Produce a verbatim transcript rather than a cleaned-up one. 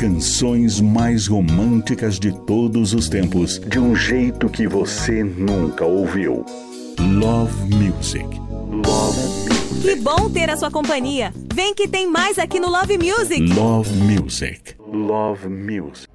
canções mais românticas de todos os tempos, de um jeito que você nunca ouviu. Love Music. Love Music. Que bom ter a sua companhia. Vem que tem mais aqui no Love Music. Love Music. Love Music.